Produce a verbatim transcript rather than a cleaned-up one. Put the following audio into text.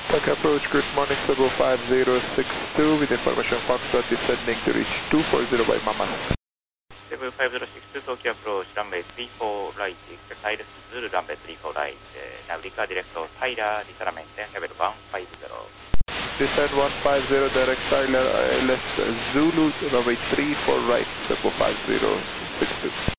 Tokyo approach, good morning, Cebu five zero six two with information Foxtrot descending to reach two four zero by Mama. Cebu five zero six two, Tokyo approach, runway three four right, Tyler Zulu, runway three four right, Navica director Tyler, risalamente, level one five zero. Descend one five zero, direct Tyler, I L S Zulu, runway three four right, Cebu five zero six two.